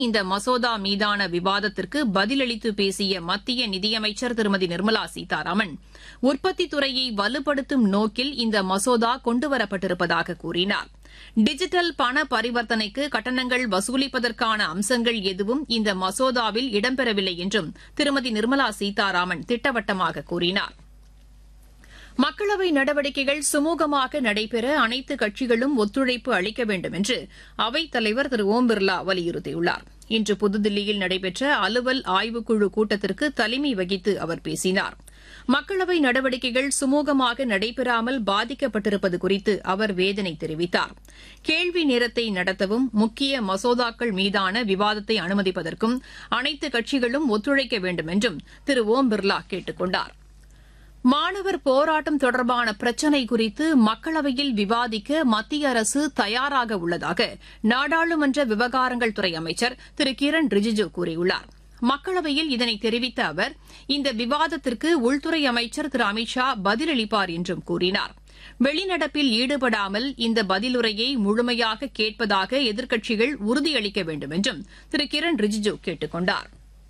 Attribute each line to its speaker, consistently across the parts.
Speaker 1: இந்த மசோதா மீதான விவாதத்திற்கு பதிலளித்து பேசிய மத்திய நிதியமைச்சர் திருமதி நிர்மலா சீதாராமன் உற்பத்தித் துறையை வலுப்படுத்தும் நோக்கில் இந்த மசோதா கொண்டுவரப்பட்டிருப்பதாக கூறினார். டிஜிட்டல் பண பரிவர்த்தனைக்கு கட்டணங்கள் வசூலிப்பதற்கான அம்சங்கள் எதுவும் இந்த மசோதாவில் இடம்பெறவில்லை என்றும் திருமதி நிர்மலா சீதாராமன் திட்டவட்டமாக கூறினார். மக்களவை நடவடிக்கைகள் சுமூகமாக நடைபெற அனைத்து கட்சிகளும் ஒத்துழைப்பு அளிக்க வேண்டும் என்று அவைத் தலைவர் திரு ஓம் பிர்லா வலியுறுத்தியுள்ளார். இன்று புதுதில்லியில் நடைபெற்ற அலுவல் ஆய்வுக்குழு கூட்டத்திற்கு தலைமை வகித்து அவர் பேசினார். மக்களவை நடவடிக்கைகள் சுமூகமாக நடைபெறாமல் பாதிக்கப்பட்டிருப்பது குறித்து அவர் வேதனை தெரிவித்தார். கேள்வி நேரத்தை நடத்தவும் முக்கிய மசோதாக்கள் மீதான விவாதத்தை அனுமதிப்பதற்கும் அனைத்து கட்சிகளும் ஒத்துழைக்க வேண்டும் என்றும் திரு ஓம் பிர்லா கேட்டுக் கொண்டார். மாணவர் போராட்டம் தொடர்பான பிரச்சினை குறித்து மக்களவையில் விவாதிக்க மத்திய அரசு தயாராக உள்ளதாக நாடாளுமன்ற விவகாரங்கள் துறை அமைச்சர் திரு கிரண் ரிஜிஜு கூறியுள்ளார். மக்களவையில் இதனை தெரிவித்த அவர் இந்த விவாதத்திற்கு உள்துறை அமைச்சர் திரு அமித் ஷா பதிலளிப்பார் என்றும் கூறினார். வெளிநடப்பில் ஈடுபடாமல் இந்த பதிலுரையை முழுமையாக கேட்பதாக எதிர்க்கட்சிகள் உறுதியளிக்க வேண்டும் என்றும் திரு கிரண் ரிஜிஜு கேட்டுக் கொண்டார்.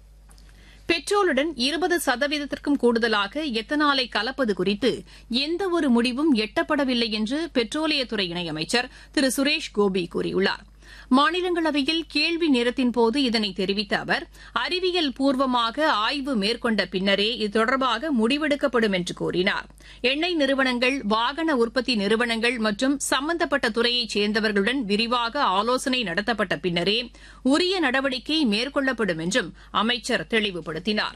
Speaker 1: பெட்ரோலுடன் 20%க்கும் கூடுதலாக எத்தனாலை கலப்பது குறித்து எந்தவொரு முடிவும் எட்டப்படவில்லை என்று பெட்ரோலியத்துறை இணையமைச்சர் திரு சுரேஷ் கோபி கூறியுள்ளார். மாநிலங்களவையில் கேள்வி நேரத்தின்போது இதனை தெரிவித்த அவர் அறிவியல் பூர்வமாக ஆய்வு மேற்கொண்ட பின்னரே இது தொடர்பாக முடிவெடுக்கப்படும் என்று கூறினார். எண்ணெய் நிறுவனங்கள், வாகன உற்பத்தி நிறுவனங்கள் மற்றும் சம்பந்தப்பட்ட துறையைச் சேர்ந்தவர்களுடன் விரிவாக ஆலோசனை நடத்தப்பட்ட பின்னரே உரிய நடவடிக்கை மேற்கொள்ளப்படும் என்றும் அமைச்சர் தெளிவுபடுத்தினார்.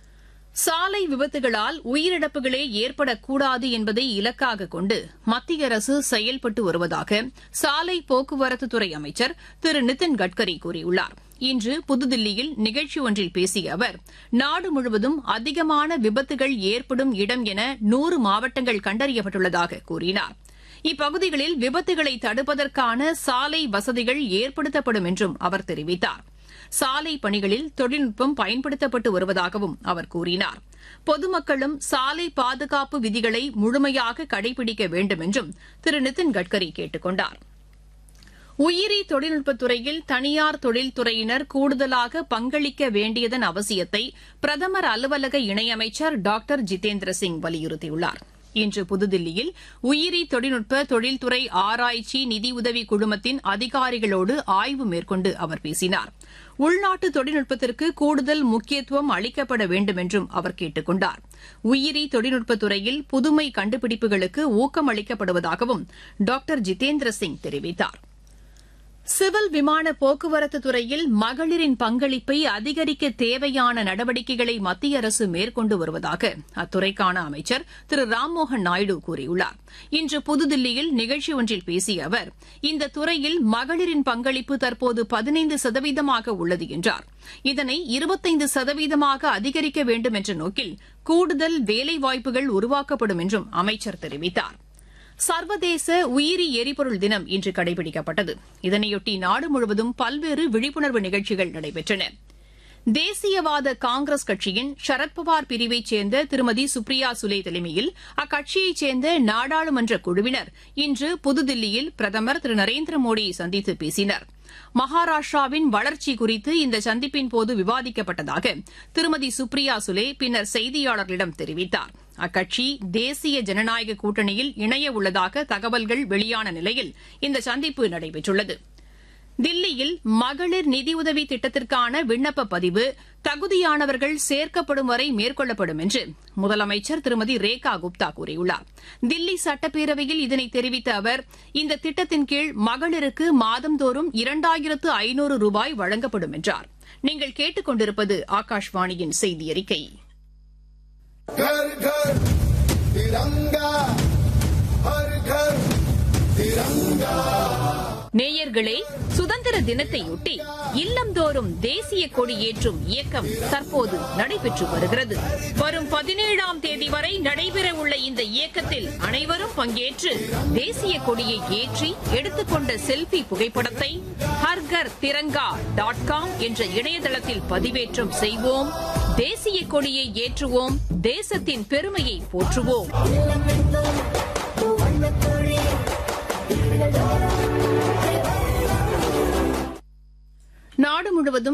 Speaker 1: சாலை விபத்துகளால் உயிரிழப்புகளே ஏற்படக்கூடாது என்பதை இலக்காக கொண்டு மத்திய அரசு செயல்பட்டு வருவதாக சாலை போக்குவரத்துத்துறை அமைச்சர் திரு நிதின் கட்கரி கூறியுள்ளார். இன்று புதுதில்லியில் நிகழ்ச்சி ஒன்றில் பேசிய அவர் நாடு முழுவதும் அதிகமான விபத்துகள் ஏற்படும் இடம் என 100 மாவட்டங்கள் கண்டறியப்பட்டுள்ளதாக கூறினார். இப்பகுதிகளில் விபத்துகளை தடுப்பதற்கான சாலை வசதிகள் ஏற்படுத்தப்படும் என்றும் அவர் தெரிவித்தார். சாலை பணிகளில் தொழில்நுட்பம் பயன்படுத்தப்பட்டு வருவதாகவும் அவர் கூறினார். பொதுமக்களும் சாலை பாதுகாப்பு விதிகளை முழுமையாக கடைபிடிக்க வேண்டும் என்றும் திரு நிதின் கட்கரி கேட்டுக் கொண்டார். உயிரி தொழில்நுட்பத்துறையில் தனியார் தொழில்துறையினர் கூடுதலாக பங்களிக்க வேண்டியதன் அவசியத்தை பிரதமர் அலுவலக இணையமைச்சர் டாக்டர் ஜிதேந்திர சிங் வலியுறுத்தியுள்ளார். இன்று புதுதில்லியில் உயிரி தொழில்நுட்ப தொழில்துறை ஆராய்ச்சி நிதியுதவி குழுமத்தின் அதிகாரிகளோடு ஆய்வு மேற்கொண்டு அவர் பேசினார். உள்நாட்டு தொழில்நுட்பத்திற்கு கூடுதல் முக்கியத்துவம் அளிக்கப்பட வேண்டும் என்றும் அவர் கேட்டுக் கொண்டார். உயிரி தொழில்நுட்பத்துறையில் புதுமை கண்டுபிடிப்புகளுக்கு ஊக்கம் அளிக்கப்படுவதாகவும் டாக்டர் ஜிதேந்திர சிங் தெரிவித்தார். சிவில் விமான போக்குவரத்து துறையில் மகளிரின் பங்களிப்பை அதிகரிக்க தேவையான நடவடிக்கைகளை மத்திய அரசு மேற்கொண்டு வருவதாக அத்துறைக்கான அமைச்சர் திரு ராம்மோகன் நாயுடு கூறியுள்ளார். இன்று புதுதில்லியில் நிகழ்ச்சி ஒன்றில் பேசிய அவர் இந்த துறையில் மகளிரின் பங்களிப்பு தற்போது 15% உள்ளது என்றார். இதனை 25% அதிகரிக்க வேண்டும் என்ற நோக்கில் கூடுதல் வேலைவாய்ப்புகள் உருவாக்கப்படும் என்றும் அமைச்சர் தெரிவித்தார். சர்வதேச உயிரி எரிபொருள் தினம் இன்று கடைபிடிக்கப்பட்டது. இதனையொட்டி நாடு முழுவதும் பல்வேறு விழிப்புணர்வு நிகழ்ச்சிகள் நடைபெற்றன. தேசியவாத காங்கிரஸ் கட்சியின் சரத்பவார் பிரிவைச் சேர்ந்த திருமதி சுப்ரியா சுலே தலைமையில் அக்கட்சியைச் சேர்ந்த நாடாளுமன்ற குழுவினர் இன்று புதுதில்லியில் பிரதமர் திரு நரேந்திர மோடியை சந்தித்து பேசினர். மகாராஷ்டிராவின் வளர்ச்சி குறித்து இந்த சந்திப்பின்போது விவாதிக்கப்பட்டதாக திருமதி சுப்ரியா சுலே பின்னர் செய்தியாளர்களிடம் தெரிவித்தார். அக்கட்சி தேசிய ஜனநாயக கூட்டணியில் இணைய உள்ளதாக தகவல்கள் வெளியான நிலையில் இந்த சந்திப்பு நடைபெற்றுள்ளது. தில்லியில் மகளிர் நிதியுதவி திட்டத்திற்கான விண்ணப்ப பதிவு தகுதியானவர்கள் சேர்க்கப்படும் வரை மேற்கொள்ளப்படும் என்று முதலமைச்சர் திருமதி ரேகா குப்தா கூறியுள்ளார். தில்லி சட்டப்பேரவையில் இதனை தெரிவித்த அவர் இந்த திட்டத்தின் கீழ் மகளிருக்கு மாதந்தோறும் 2500 ரூபாய் வழங்கப்படும் என்றார். நீங்கள் கேட்டுக் கொண்டிருப்பது ஆகாஷ்வாணியின் செய்தி அறிக்கை.
Speaker 2: घर घर तिरंगा हर घर तिरंगा.
Speaker 1: நேயர்களே, சுதந்திர தினத்தையொட்டி இல்லந்தோறும் தேசிய கொடி ஏற்றும் இயக்கம் தற்போது நடைபெற்று வருகிறது. வரும் 17ஆம் தேதி வரை நடைபெறவுள்ள இந்த இயக்கத்தில் அனைவரும் பங்கேற்று தேசிய கொடியை ஏற்றி எடுத்துக்கொண்ட செல்பி புகைப்படத்தை ஹர்கர் திரங்கா.com என்ற இணையதளத்தில் பதிவேற்றம் செய்வோம். தேசிய கொடியை ஏற்றுவோம். தேசத்தின் பெருமையை போற்றுவோம். நாடு முழுவதும்